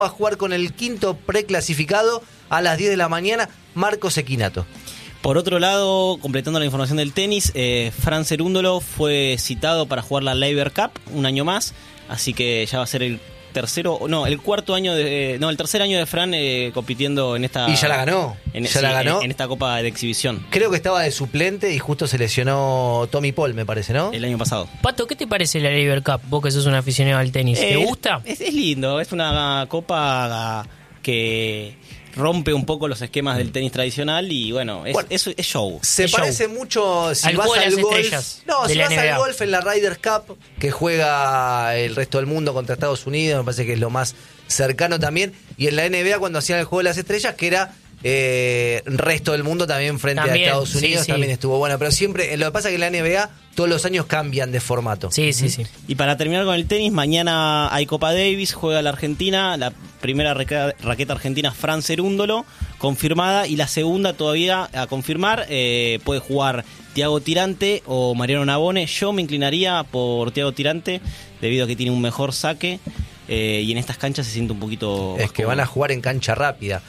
Va a jugar con el quinto preclasificado a las 10 de la mañana, Marcos Equinato. Por otro lado, completando la información del tenis, Fran Cerúndolo fue citado para jugar la Laver Cup un año más, así que ya va a ser el tercer año de Fran compitiendo en esta... Y ya la ganó. En esta Copa de Exhibición. Creo que estaba de suplente y justo se lesionó Tommy Paul, me parece, ¿no? El año pasado. Pato, ¿qué te parece la Laver Cup? Vos que sos un aficionado al tenis. ¿Te gusta? Es lindo, es una copa que rompe un poco los esquemas del tenis tradicional y bueno, es show. Se es parece show. mucho si al vas al golf. No, si vas NBA. al golf en la Ryder Cup, que juega el resto del mundo contra Estados Unidos, me parece que es lo más cercano también. Y en la NBA cuando hacían el juego de las estrellas, que era resto del mundo también frente a Estados Unidos, sí. también estuvo bueno. Pero siempre, lo que pasa es que en la NBA todos los años cambian de formato. Sí. Y para terminar con el tenis, mañana hay Copa Davis, juega la Argentina, la primera raqueta argentina Fran Cerúndolo, confirmada, y la segunda todavía a confirmar, puede jugar Thiago Tirante o Mariano Navone. Yo me inclinaría por Thiago Tirante, debido a que tiene un mejor saque, y en estas canchas se siente un poquito... Es que van a jugar en cancha rápida.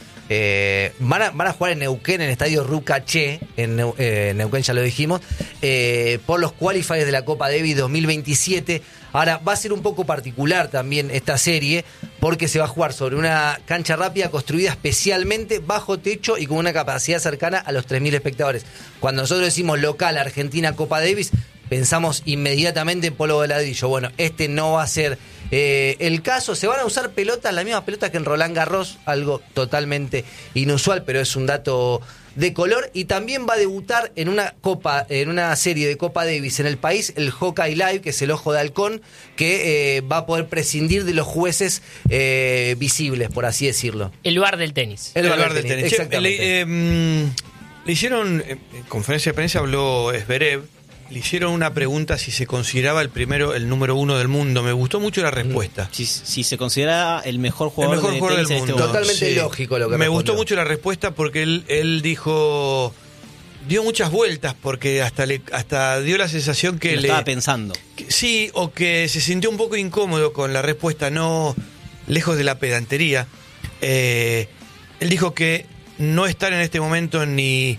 Van a jugar en Neuquén, en el estadio Rucaché, en Neuquén ya lo dijimos, por los qualifiers de la Copa Davis 2027. Ahora, va a ser un poco particular también esta serie, porque se va a jugar sobre una cancha rápida construida especialmente bajo techo y con una capacidad cercana a los 3.000 espectadores. Cuando nosotros decimos local Argentina Copa Davis, pensamos inmediatamente en polvo de ladrillo. Bueno, este no va a ser el caso. Se van a usar pelotas, las mismas pelotas que en Roland Garros, algo totalmente inusual, pero es un dato de color. Y también va a debutar en una serie de Copa Davis en el país, el Hawkeye Live, que es el ojo de halcón, que va a poder prescindir de los jueces visibles, por así decirlo. El bar del tenis. El bar del tenis. Exactamente. Le hicieron, en conferencia de prensa habló Zverev, le hicieron una pregunta si se consideraba el número uno del mundo. Me gustó mucho la respuesta. Si se considera el mejor jugador de tenis del mundo. Totalmente lógico lo que me respondió. gustó mucho la respuesta porque él dijo, dio muchas vueltas porque hasta dio la sensación que lo estaba pensando. Sí, o que se sintió un poco incómodo con la respuesta, no lejos de la pedantería. Él dijo que no estar en este momento ni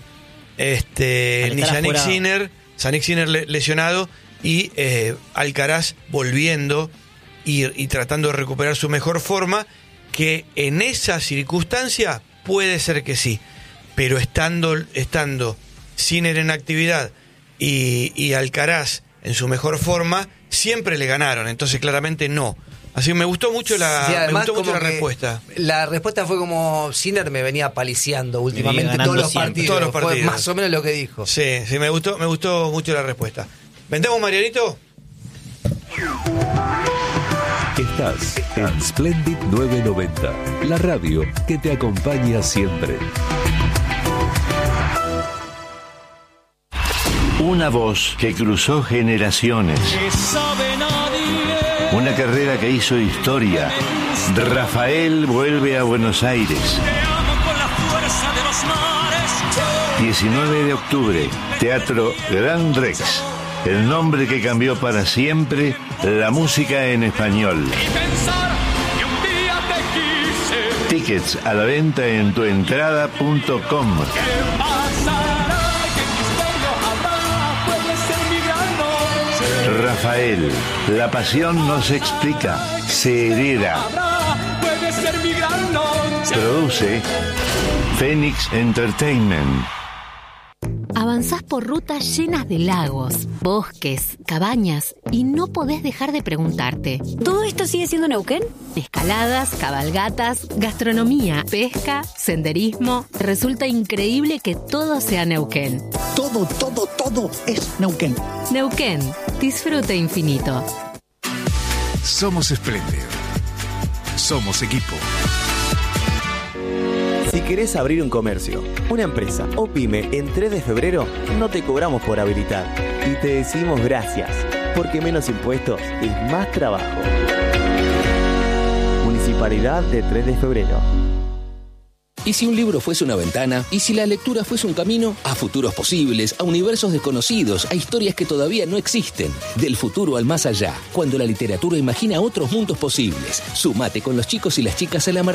Jannik Sinner lesionado y Alcaraz volviendo y tratando de recuperar su mejor forma, que en esa circunstancia puede ser que sí, pero estando Sinner en actividad y Alcaraz en su mejor forma, siempre le ganaron, entonces claramente no. Así que me gustó mucho la respuesta. La respuesta fue como Sinner me venía paliciando últimamente todos los partidos. Fue más o menos lo que dijo. Sí, me gustó mucho la respuesta. ¿Vendemos, Marianito? Estás en Splendid 990, la radio que te acompaña siempre. Una voz que cruzó generaciones. Una carrera que hizo historia. Rafael vuelve a Buenos Aires. 19 de octubre, Teatro Gran Rex. El nombre que cambió para siempre la música en español. Tickets a la venta en tuentrada.com. Rafael, la pasión no se explica, se hereda. Produce Phoenix Entertainment. Avanzás por rutas llenas de lagos, bosques, cabañas y no podés dejar de preguntarte: ¿todo esto sigue siendo Neuquén? Escaladas, cabalgatas, gastronomía, pesca, senderismo. Resulta increíble que todo sea Neuquén. Todo es Neuquén. Neuquén, disfrute infinito. Somos Splendid. Somos equipo. Si querés abrir un comercio, una empresa o pyme en 3 de febrero, no te cobramos por habilitar. Y te decimos gracias, porque menos impuestos es más trabajo. Municipalidad de 3 de febrero. ¿Y si un libro fuese una ventana? ¿Y si la lectura fuese un camino? A futuros posibles, a universos desconocidos, a historias que todavía no existen. Del futuro al más allá, cuando la literatura imagina otros mundos posibles. Sumate con los chicos y las chicas a la